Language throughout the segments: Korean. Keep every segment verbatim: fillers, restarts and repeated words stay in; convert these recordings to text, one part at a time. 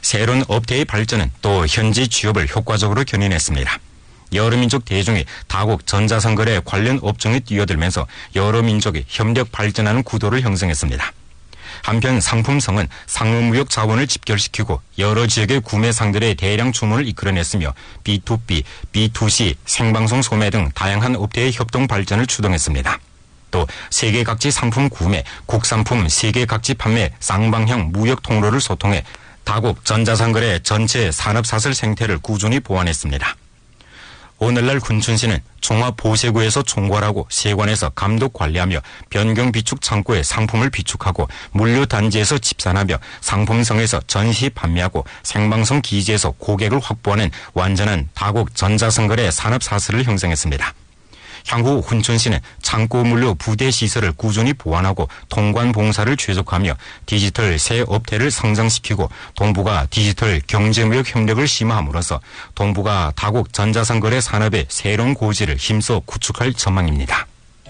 새로운 업태의 발전은 또 현지 취업을 효과적으로 견인했습니다. 여러 민족 대중이 다국 전자상거래 관련 업종에 뛰어들면서 여러 민족이 협력 발전하는 구도를 형성했습니다. 한편 상품성은 상호무역 자원을 집결시키고 여러 지역의 구매상들의 대량 주문을 이끌어냈으며 비투비, 비투씨, 생방송 소매 등 다양한 업태의 협동 발전을 추동했습니다. 또 세계 각지 상품 구매, 국산품 세계 각지 판매 쌍방향 무역 통로를 소통해 다국 전자상거래 전체 산업사슬 생태를 꾸준히 보완했습니다. 오늘날 훈춘시는 종합보세구에서 총괄하고 세관에서 감독 관리하며 변경비축 창고에 상품을 비축하고 물류단지에서 집산하며 상품성에서 전시 판매하고 생방송 기지에서 고객을 확보하는 완전한 다국 전자상거래 산업사슬을 형성했습니다. 향후 훈춘시는 창고 물류 부대 시설을 꾸준히 보완하고 통관 봉사를 최적화하며 디지털 새 업태를 성장시키고 동북아 디지털 경제무역 협력을 심화함으로써 동북아 다국 전자상거래 산업의 새로운 고지를 힘써 구축할 전망입니다.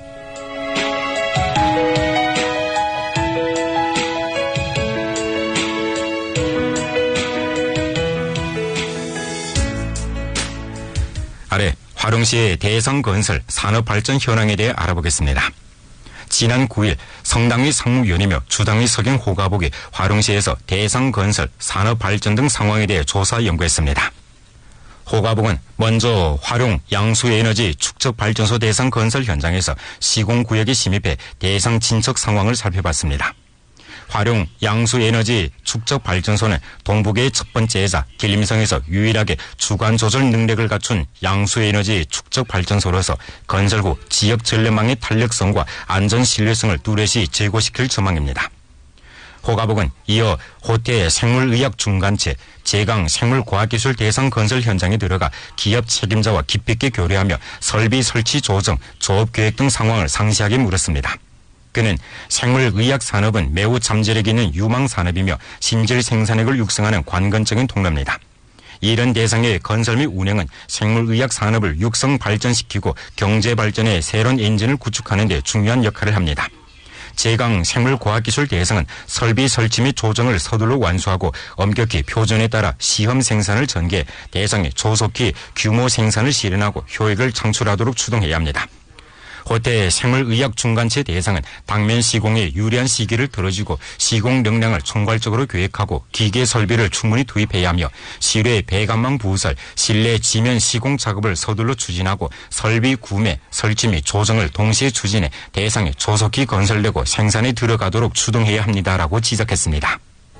아래 화룡시의 대상건설 산업발전 현황에 대해 알아보겠습니다. 지난 구 일 성당위 상무위원이며 주당위 석영 호가복이 화룡시에서 대상건설 산업발전 등 상황에 대해 조사 연구했습니다. 호가복은 먼저 화룡 양수에너지 축적발전소 대상건설 현장에서 시공구역에 침입해 대상 진척 상황을 살펴봤습니다. 화룡 양수에너지 축적발전소는 동북의 첫 번째 회사 길림성에서 유일하게 주관 조절 능력을 갖춘 양수에너지 축적발전소로서 건설 후 지역 전력망의 탄력성과 안전 신뢰성을 뚜렷이 제고시킬 전망입니다. 호가복은 이어 호태 생물의학 중간체 제강 생물과학기술 대상 건설 현장에 들어가 기업 책임자와 깊이 있게 교류하며 설비 설치 조정, 조업계획 등 상황을 상세하게 물었습니다. 그는 생물의학 산업은 매우 잠재력 있는 유망 산업이며 신질 생산액을 육성하는 관건적인 통로입니다. 이런 대상의 건설 및 운영은 생물의학 산업을 육성 발전시키고 경제 발전의 새로운 엔진을 구축하는 데 중요한 역할을 합니다. 제강 생물과학기술 대상은 설비 설치 및 조정을 서둘러 완수하고 엄격히 표준에 따라 시험 생산을 전개, 대상에 조속히 규모 생산을 실현하고 효익을 창출하도록 추동해야 합니다. 호태 생물의학 중간체 대상은 당면 시공에 유리한 시기를 들어주고 시공 역량을 총괄적으로 계획하고 기계 설비를 충분히 투입해야 하며 실외 배관망 부설, 실내 지면 시공 작업을 서둘러 추진하고 설비 구매, 설치 및 조정을 동시에 추진해 대상에 조속히 건설되고 생산에 들어가도록 추동해야 합니다라고 지적했습니다.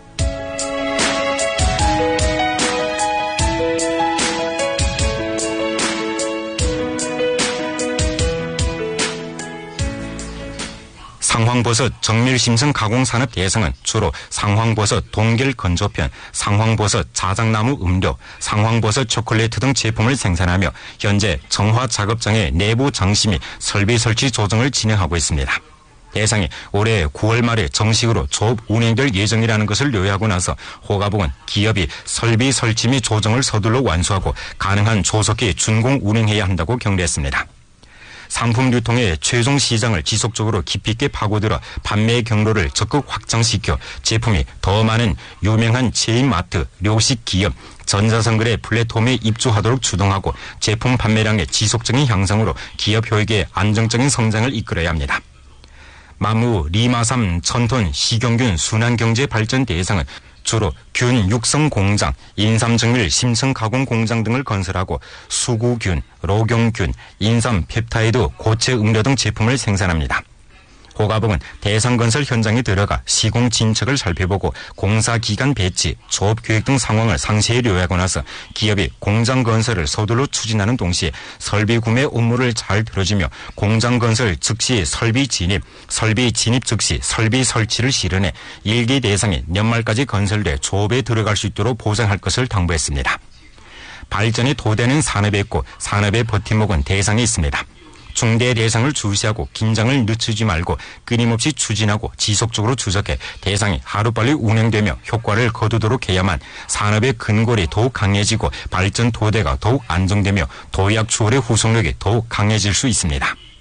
상황버섯 정밀심성 가공산업 대상은 주로 상황버섯 동결 건조편, 상황버섯 자작나무 음료, 상황버섯 초콜릿 등 제품을 생산하며 현재 정화 작업장의 내부 장시 및 설비 설치 조정을 진행하고 있습니다. 대상이 올해 구월 말에 정식으로 조업 운행될 예정이라는 것을 요약하고 나서 호가복은 기업이 설비 설치 및 조정을 서둘러 완수하고 가능한 조속히 준공 운행해야 한다고 격려했습니다. 상품 유통의 최종 시장을 지속적으로 깊이 있게 파고들어 판매 경로를 적극 확장시켜 제품이 더 많은 유명한 체인마트, 료식 기업, 전자상거래 플랫폼에 입주하도록 추동하고 제품 판매량의 지속적인 향상으로 기업 효익의 안정적인 성장을 이끌어야 합니다. 마무, 리마삼, 천톤, 시경균 순환경제 발전 대상은 주로 균 육성 공장, 인삼정밀 심층 가공 공장 등을 건설하고 수구균, 로경균, 인삼 펩타이드, 고체 음료 등 제품을 생산합니다. 호가복은 대상건설 현장에 들어가 시공 진척을 살펴보고 공사기간 배치, 조업계획 등 상황을 상세히 요약하고 나서 기업이 공장 건설을 서둘러 추진하는 동시에 설비 구매 업무를 잘 들어주며 공장 건설 즉시 설비 진입, 설비 진입 즉시 설비 설치를 실현해 일기 대상이 연말까지 건설돼 조업에 들어갈 수 있도록 보장할 것을 당부했습니다. 발전의 토대는 산업에 있고 산업의 버팀목은 대상에 있습니다. 중대 대상을 주시하고 긴장을 늦추지 말고 끊임없이 추진하고 지속적으로 추적해 대상이 하루빨리 운행되며 효과를 거두도록 해야만 산업의 근골이 더욱 강해지고 발전 토대가 더욱 안정되며 도약 추월의 후속력이 더욱 강해질 수 있습니다.